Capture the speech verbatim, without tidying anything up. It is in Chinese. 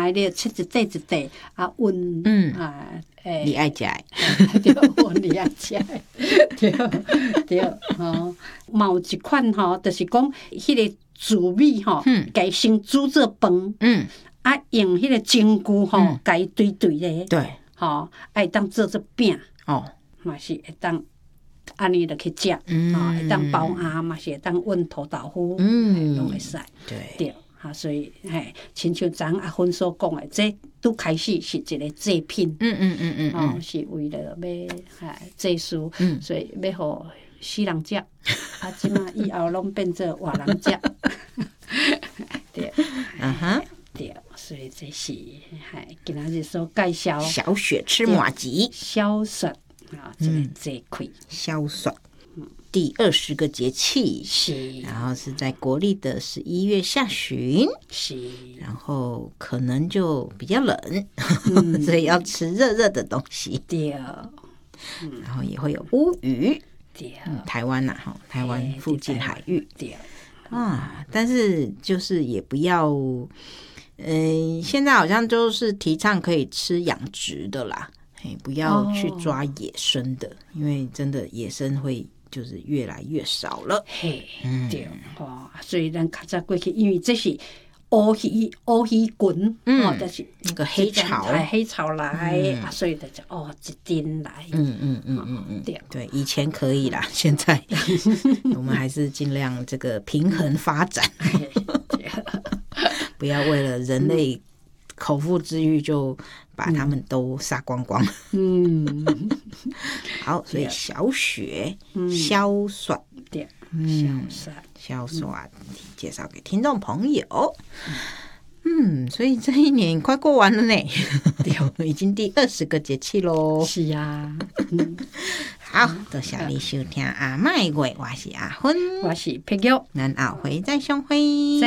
啊，你切一块一块啊，温嗯啊，诶， 你爱食的， 对，温你爱食的，对对，吼，嘛有一款吼，就是讲迄个煮米吼， 嗯家先煮做饭， 嗯， 啊，用迄个蒸具吼嗯， 家堆堆咧， 对， 吼，爱当做做饼， 哦， 嘛是会当安尼就去食， 嗯吼，会当包鸭嘛是会当温土豆腐， 嗯拢会使， 对， 对。啊，所以嘿，亲像咱阿芬所讲的，这拄开始是一个祭品， 嗯嗯嗯嗯哦， 嗯， 是为了要哎祭祀， 嗯所以要互死人食，啊，即马以后拢变做活人食，对， 嗯哼， 对，所以这是嗨，今仔日所介绍小雪吃麻吉， 小雪啊，这个祭款消爽。第二十个节气， 是然后是在国历的十一月下旬， 是， 然后可能就比较冷， 嗯所以要吃热热的东西， 对然后也会有乌鱼， 对嗯，台湾呐、哈，台湾附近海域对， 啊，但是就是也不要，嗯、现在好像就是提倡可以吃养殖的啦，嘿，不要去抓野生的，因为真的野生会就是越来越少了。 嘿，对，吼，所以咱较早过去，因为这是乌鱼乌鱼群，哦，就是那个黑潮， 黑潮来，啊，所以就就哦一丁来， 嗯嗯嗯嗯嗯， 对对，以前可以啦，现在我们还是尽量这个平衡发展，不要为了人类口腹之欲就把他们都杀光光。 嗯， 好，所以小雪、消爽， 对， 嗯， 小雪， 消爽介绍给听众朋友。嗯，所以这一年快过完了呢，已经第二十个节气喽。 是啊，嗯， 好，多谢你收听阿麦话，我是阿芬， 我是佩玉。 咱后回再相会。